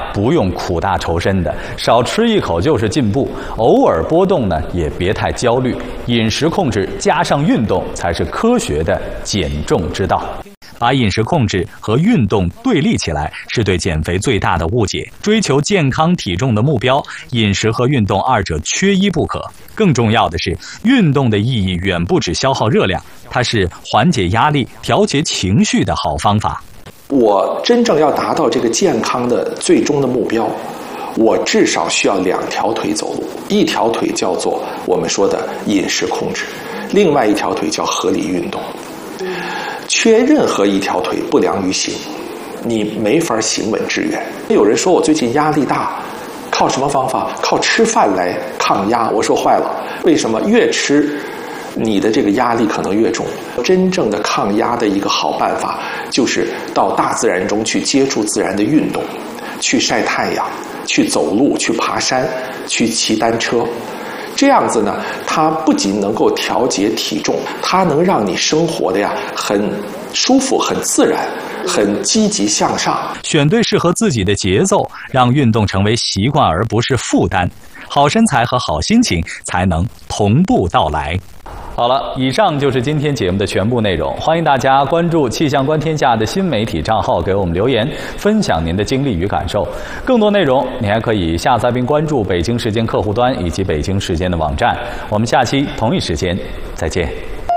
不用苦大仇深的，少吃一口就是进步。偶尔波动呢，也别太焦虑。饮食控制加上运动，才是科学的减重之道。把饮食控制和运动对立起来，是对减肥最大的误解。追求健康体重的目标，饮食和运动二者缺一不可。更重要的是，运动的意义远不止消耗热量，它是缓解压力、调节情绪的好方法。 我真正要达到这个健康的最终的目标，我至少需要2条腿走路，一条腿叫做我们说的饮食控制，另外一条腿叫合理运动。缺任何一条腿不良于行，你没法行稳致远。有人说我最近压力大，靠什么方法？靠吃饭来抗压。我说坏了，为什么？越吃你的这个压力可能越重。真正的抗压的一个好办法，就是到大自然中去接触自然的运动，去晒太阳，去走路，去爬山，去骑单车。这样子呢，它不仅能够调节体重，它能让你生活的呀很舒服、很自然、很积极向上。 选对适合自己的节奏，让运动成为习惯而不是负担，好身材和好心情才能同步到来。好了，以上就是今天节目的全部内容。欢迎大家关注气象观天下的新媒体账号，给我们留言，分享您的经历与感受。更多内容，你还可以下载并关注北京时间客户端以及北京时间的网站。我们下期同一时间再见。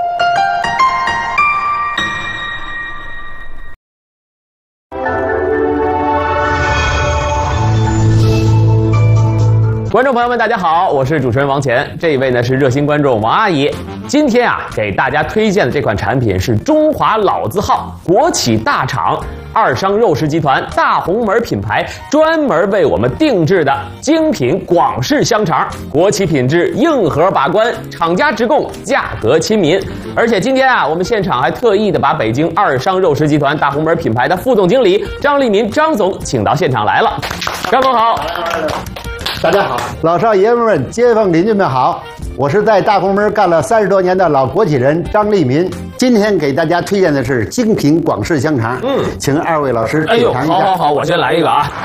观众朋友们，大家好，我是主持人王乾，这一位呢是热心观众王阿姨。今天啊，给大家推荐的这款产品是中华老字号国企大厂二商肉食集团大红门品牌专门为我们定制的精品广式香肠，国企品质，硬核把关，厂家直供，价格亲民。而且今天啊，我们现场还特意的把北京二商肉食集团大红门品牌的副总经理张立民张总请到现场来了。张总好。 大家好，老少爷们们、街坊邻居们好，我是在大红门干了30多年的老国企人张立民。今天给大家推荐的是精品广式香肠，请2位老师品尝一下。 好，我先来一个啊。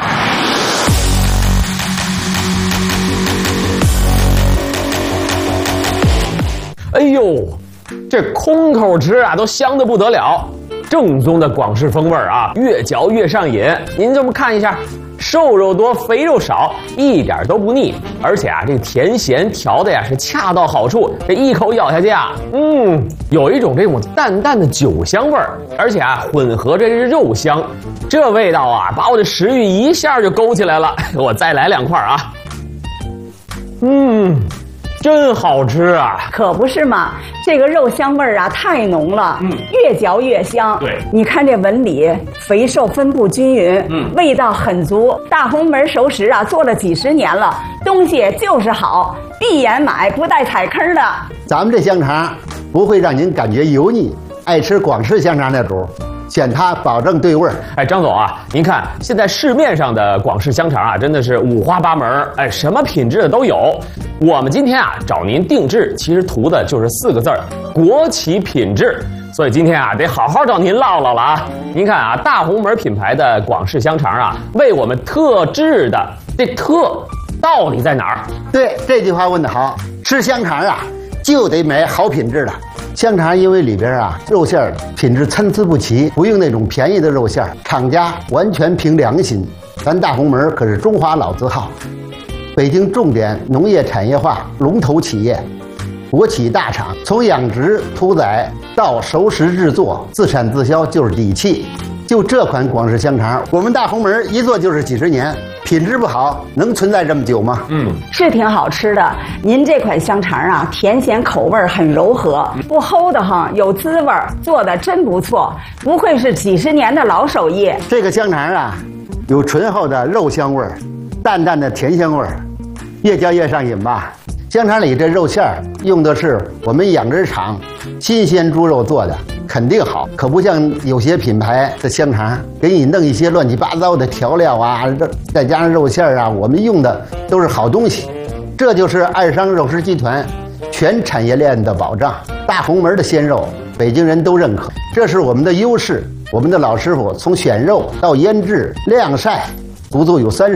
哎呦，这空口吃啊，都香得不得了，正宗的广式风味啊，越嚼越上瘾。您这么看一下。瘦肉多，肥肉少，一点都不腻，而且啊，这个甜咸调的呀是恰到好处，这一口咬下去啊，有一种这种淡淡的酒香味儿，而且啊，混合着这肉香，这味道啊，把我的食欲一下就勾起来了。我再来2块啊，真好吃啊！ 可不是嘛，这个肉香味儿啊太浓了，越嚼越香。对，你看这纹理，肥瘦分布均匀，味道很足。大红门熟食啊，做了几10年了，东西就是好，闭眼买不带踩坑的。 咱们这香肠不会让您感觉油腻，爱吃广式香肠的主选它保证对味儿。 哎，张总啊，您看现在市面上的广式香肠啊，真的是五花八门，哎，什么品质的都有。我们今天啊找您定制，其实图的就是4个字儿：国企品质。所以今天啊，得好好找您唠唠了啊。您看啊，大红门品牌的广式香肠啊，为我们特制的，这特到底在哪儿？ 对，这句话问得好。吃香肠啊，就得买好品质的。香肠因为里边啊肉馅品质参差不齐，不用那种便宜的肉馅，厂家完全凭良心。咱大红门可是中华老字号，北京重点农业产业化龙头企业，国企大厂，从养殖屠宰到熟食制作，自产自销就是底气。就这款广式香肠，我们大红门一做就是几10年，品质不好能存在这么久吗？ 是挺好吃的。您这款香肠啊，甜咸口味很柔和，不齁的慌，有滋味，做的真不错，不愧是几10年的老手艺。 这个香肠啊，有醇厚的肉香味儿，淡淡的甜香味儿，越嚼越上瘾吧。香肠里这肉馅儿用的是我们养殖场新鲜猪肉做的，肯定好，可不像有些品牌的香肠给你弄一些乱七八糟的调料啊，再加上肉馅儿啊，我们用的都是好东西。这就是二商肉食集团全产业链的保障。大红门的鲜肉，北京人都认可，这是我们的优势。我们的老师傅从选肉到腌制、晾晒，足足有30